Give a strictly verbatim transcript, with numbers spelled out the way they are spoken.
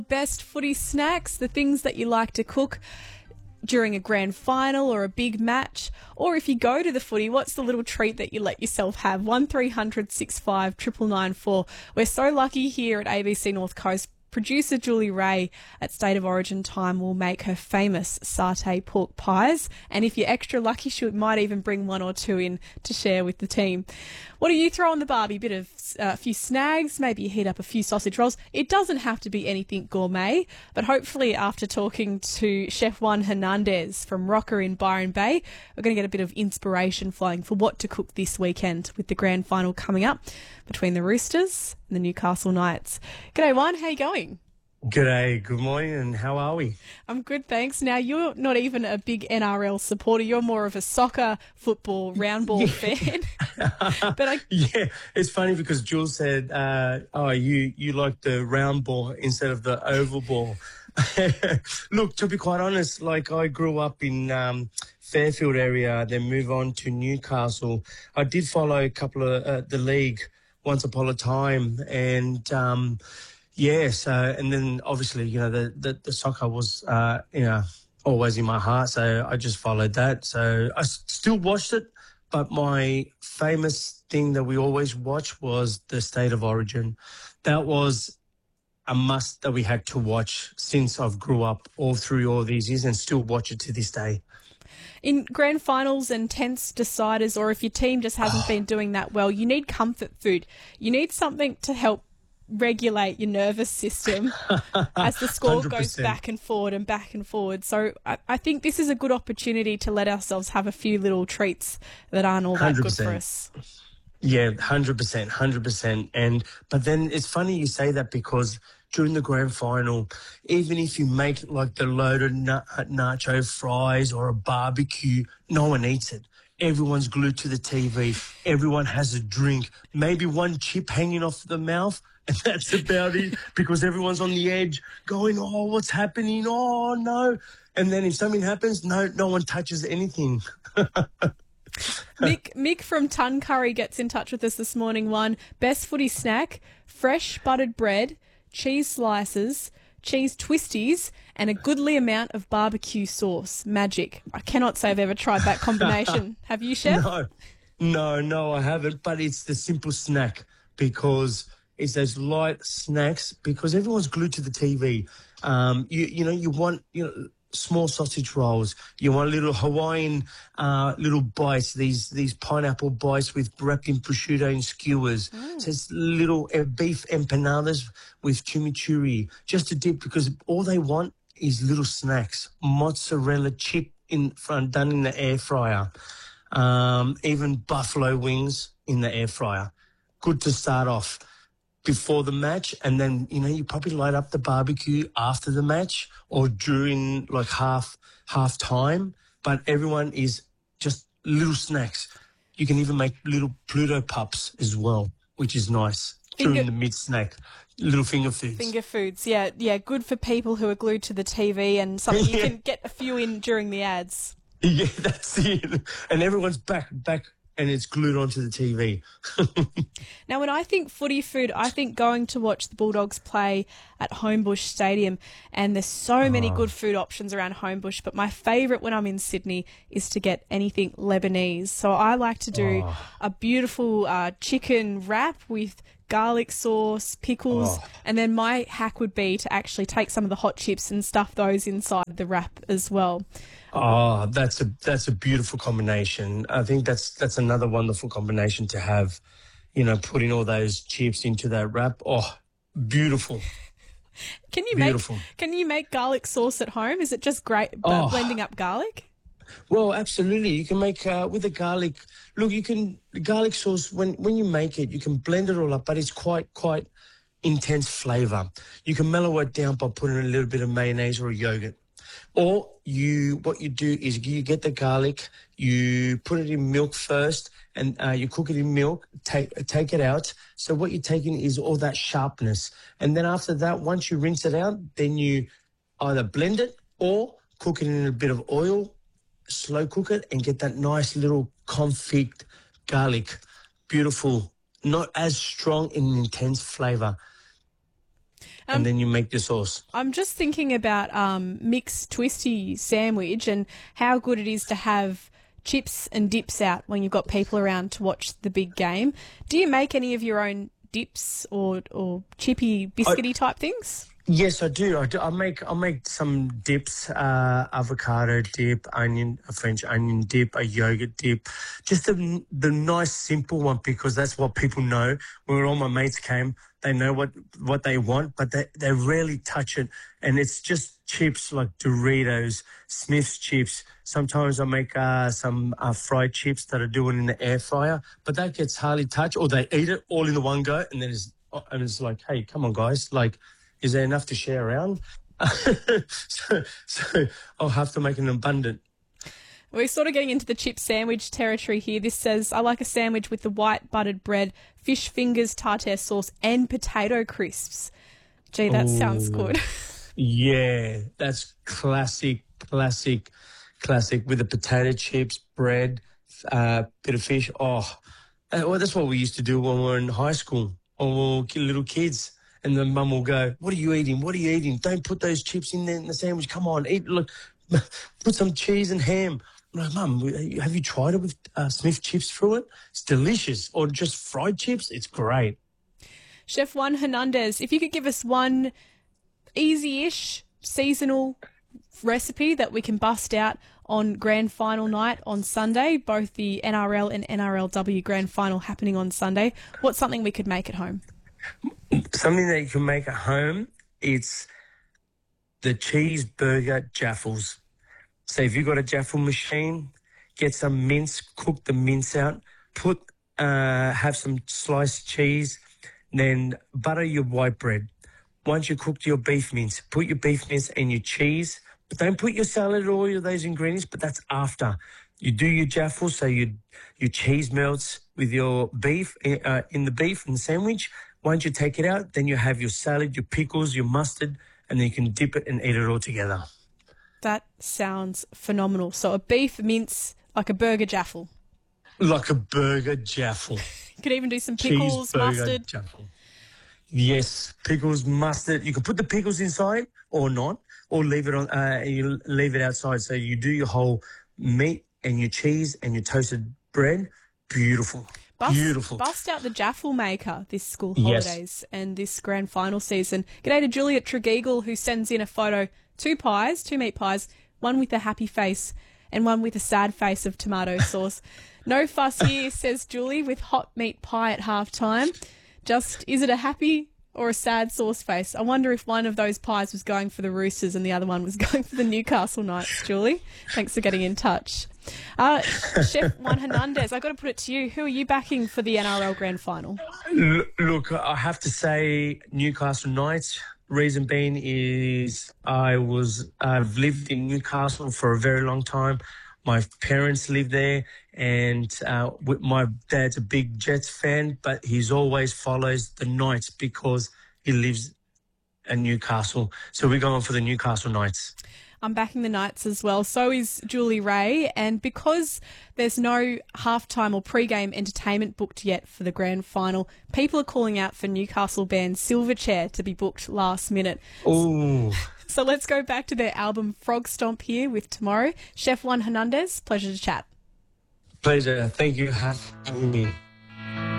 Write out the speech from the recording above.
Best footy snacks, the things that you like to cook during a grand final or a big match, or if you go to the footy, what's the little treat that you let yourself have? one three hundred six five nine nine nine four. We're so lucky here at A B C North Coast. Producer Julie Ray at State of Origin time will make her famous satay pork pies, and if you're extra lucky, she might even bring one or two in to share with the team. What do you throw on the barbie? Bit of uh, a few snags, maybe you heat up a few sausage rolls. It doesn't have to be anything gourmet, but hopefully after talking to Chef Juan Hernandez from Rocker in Byron Bay, we're going to get a bit of inspiration flowing for what to cook this weekend with the grand final coming up between the Roosters and the Newcastle Knights. G'day, Juan. How you going? G'day, good morning, and how are we? I'm good, thanks. Now, you're not even a big N R L supporter. You're more of a soccer, football, round ball yeah. fan. but I... Yeah, it's funny because Jules said, uh, oh, you, you like the round ball instead of the oval ball. Look, to be quite honest, like I grew up in um, Fairfield area, then moved on to Newcastle. I did follow a couple of uh, the league once upon a time, and... Um, Yes, uh, and then obviously, you know, the, the, the soccer was, uh, you know, always in my heart, so I just followed that. So I s- still watched it, but my famous thing that we always watched was the State of Origin. That was a must that we had to watch since I've grew up all through all these years and still watch it to this day. In grand finals and tense deciders, or if your team just hasn't oh. been doing that well, you need comfort food. You need something to help regulate your nervous system as the score one hundred percent goes back and forward and back and forward. So I, I think this is a good opportunity to let ourselves have a few little treats that aren't all that one hundred percent good for us. Yeah, one hundred percent, one hundred percent. And but then it's funny you say that because during the grand final, even if you make like the loaded na- nacho fries or a barbecue, no one eats it. Everyone's glued to the T V. Everyone has a drink, maybe one chip hanging off the mouth. And that's about it, because everyone's on the edge going, oh, what's happening? Oh, no. And then if something happens, no, no one touches anything. Mick, Mick from Tuncurry gets in touch with us this morning. One, best footy snack, fresh buttered bread, cheese slices, cheese twisties, and a goodly amount of barbecue sauce. Magic. I cannot say I've ever tried that combination. Have you, Chef? No, no, no, I haven't. But it's the simple snack because... It's those light snacks because everyone's glued to the T V. Um, you you know you want you know small sausage rolls. You want little Hawaiian uh, little bites. These these pineapple bites with wrapped in prosciutto and skewers. Mm. So it's little uh, beef empanadas with chimichurri just to dip because all they want is little snacks. Mozzarella chip in front done in the air fryer. Um, even buffalo wings in the air fryer. Good to start off before the match, and then, you know, you probably light up the barbecue after the match or during like half half time, but everyone is just little snacks. You can even make little Pluto pups as well, which is nice. Finger- during the mid-snack, little finger foods. Finger foods, yeah, yeah, good for people who are glued to the T V and something you can get a few in during the ads. Yeah, that's it. And everyone's back, back, and it's glued onto the T V. Now, when I think footy food, I think going to watch the Bulldogs play at Homebush Stadium, and there's so many Oh. good food options around Homebush, but my favourite when I'm in Sydney is to get anything Lebanese. So I like to do Oh. a beautiful uh, chicken wrap with garlic sauce, pickles, Oh. and then my hack would be to actually take some of the hot chips and stuff those inside the wrap as well. Oh, that's a that's a beautiful combination. I think that's that's another wonderful combination to have. You know, putting all those chips into that wrap. Oh, beautiful. Can you Beautiful. make Can you make garlic sauce at home? Is it just great uh, Oh. blending up garlic? Well, absolutely. You can make uh, with the garlic. Look, you can the garlic sauce when when you make it, you can blend it all up, but it's quite quite intense flavour. You can mellow it down by putting a little bit of mayonnaise or a yogurt. Or you, what you do is you get the garlic, you put it in milk first, and uh, you cook it in milk. Take take it out. So what you're taking is all that sharpness, and then after that, once you rinse it out, then you either blend it or cook it in a bit of oil, slow cook it, and get that nice little confit garlic. Beautiful, not as strong in intense flavour. and then you make your sauce. I'm just thinking about um, mixed twisty sandwich and how good it is to have chips and dips out when you've got people around to watch the big game. Do you make any of your own dips or or chippy biscuity I, type things? Yes, I do. I do. I make I make some dips: uh, avocado dip, onion, a French onion dip, a yogurt dip. Just the the nice simple one, because that's what people know. When all my mates came, they know what what they want, but they they rarely touch it. And it's just chips like Doritos, Smith's chips. Sometimes I make uh, some uh, fried chips that I do it in the air fryer, but that gets hardly touched. Or they eat it all in the one go, and then it's and it's like, hey, come on, guys, like. Is there enough to share around? so, so I'll have to make an abundant. We're sort of getting into the chip sandwich territory here. This says, I like a sandwich with the white buttered bread, fish fingers, tartare sauce, and potato crisps. Gee, that Ooh, sounds good. Yeah, that's classic, classic, classic with the potato chips, bread, uh, bit of fish. Oh, well, that's what we used to do when we were in high school or little kids. And the mum will go, what are you eating? What are you eating? Don't put those chips in there in the sandwich. Come on, eat. Look, put some cheese and ham. I'm like, Mum, have you tried it with uh, Smith chips through it? It's delicious. Or just fried chips. It's great. Chef Juan Hernandez, if you could give us one easy-ish seasonal recipe that we can bust out on grand final night on Sunday, both the N R L and N R L W grand final happening on Sunday, what's something we could make at home? Something that you can make at home, it's the cheeseburger jaffles. So if you've got a jaffle machine, get some mince, cook the mince out, put, uh, have some sliced cheese, then butter your white bread. Once you cooked your beef mince, put your beef mince and your cheese, but don't put your salad or all of those ingredients, but that's after. You do your jaffle, so you, your cheese melts with your beef, uh, in the beef and the sandwich. Once you take it out, then you have your salad, your pickles, your mustard, and then you can dip it and eat it all together. That sounds phenomenal. So a beef mince, like a burger jaffle. Like a burger jaffle. You could even do some pickles, mustard. Jaffle. Yes, pickles, mustard. You can put the pickles inside or not, or leave it on. Uh, you leave it outside. So you do your whole meat and your cheese and your toasted bread. Beautiful. Bust, Beautiful. Bust out the jaffle maker this school holidays yes. and this grand final season. G'day to Juliet Tregeagle, who sends in a photo. Two pies, two meat pies, one with a happy face and one with a sad face of tomato sauce. No fuss here, says Julie, with hot meat pie at halftime. Just, is it a happy or a sad sauce face? I wonder if one of those pies was going for the Roosters and the other one was going for the Newcastle Knights, Julie. Thanks for getting in touch. Uh, Chef Juan Hernandez, I've got to put it to you. Who are you backing for the N R L Grand Final? Look, I have to say Newcastle Knights. Reason being is I was, I've lived in Newcastle for a very long time. My parents live there, and uh, my dad's a big Jets fan, but he's always follows the Knights because he lives in Newcastle. So we're going for the Newcastle Knights. I'm backing the Knights as well. So is Julie Ray. And because there's no halftime or pre-game entertainment booked yet for the grand final, people are calling out for Newcastle band Silverchair to be booked last minute. Ooh. So let's go back to their album Frog Stomp here with Tomorrow. Chef Juan Hernandez, pleasure to chat. Pleasure. Thank you for having me.